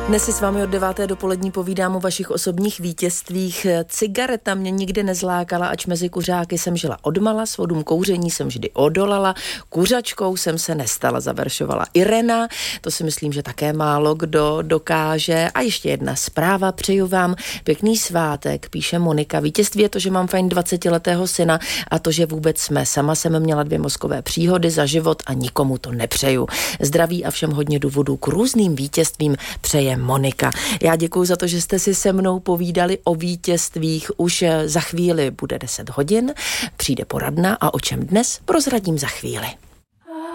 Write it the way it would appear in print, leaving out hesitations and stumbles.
Dnes si s vámi od 9. dopolední povídám o vašich osobních vítězstvích. Cigareta mě nikdy nezlákala, ač mezi kuřáky jsem žila odmala, svodům kouření jsem vždy odolala, kuřačkou jsem se nestala, zaveršovala Irena, to si myslím, že také málo kdo dokáže. A ještě jedna zpráva, přeju vám pěkný svátek, píše Monika. Vítězství je to, že mám fajn 20letého syna a to, že vůbec jsme. Sama jsem měla 2 mozkové příhody za život a nikomu to nepřeju. Zdraví a všem hodně důvodů k různým vítězstvím přeje Monika. Já děkuji za to, že jste si se mnou povídali o vítězstvích. Už za chvíli bude 10 hodin, přijde poradna a o čem dnes prozradím za chvíli.